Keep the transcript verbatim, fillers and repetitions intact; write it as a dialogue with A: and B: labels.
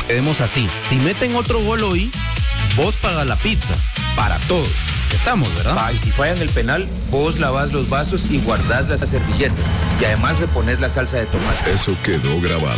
A: Quedemos así. Si meten otro gol hoy, vos pagas la pizza. Para todos. Estamos, ¿verdad?
B: Ah, y si fallan el penal, vos lavás los vasos y guardás las servilletas. Y además le pones la salsa de tomate.
C: Eso quedó grabado.